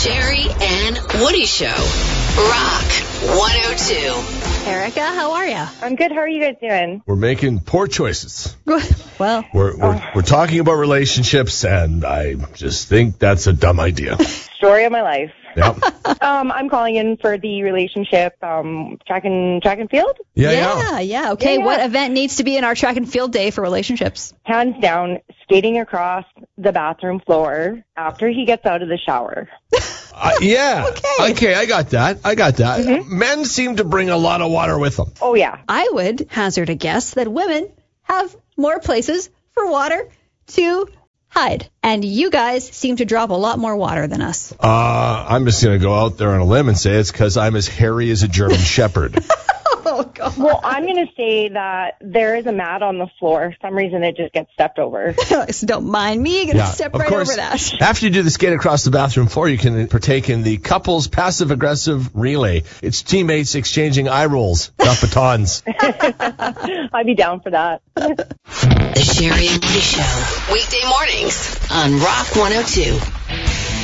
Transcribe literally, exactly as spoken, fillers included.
Sherry and Woody Show. Rock one oh two. Erica, how are you? I'm good. How are you guys doing? We're making poor choices. Well, We're we're, we're talking about relationships, and I just think that's a dumb idea. Story of my life. Yep. Um, I'm calling in for the relationship um, track and track and field. Yeah, yeah, yeah. yeah. Okay, Yeah, yeah. what event needs to be in our track and field day for relationships? Hands down, skating across the bathroom floor after he gets out of the shower. Uh, yeah. Okay. Okay, I got that. I got that. Mm-hmm. Men seem to bring a lot of water with them. Oh, yeah. I would hazard a guess that women have more places for water to hide. And you guys seem to drop a lot more water than us. Uh, I'm just going to go out there on a limb and say it's because I'm as hairy as a German Shepherd. Oh, God. Well, I'm going to say that there is a mat on the floor. For some reason, it just gets stepped over. So don't mind me. You're going to Yeah, step of right course, over that. after you do the skate across the bathroom floor, you can partake in the couples passive-aggressive relay. It's teammates exchanging eye rolls, not batons. I'd be down for that. The Sherry and Woody Show. Weekday mornings on Rock one oh two.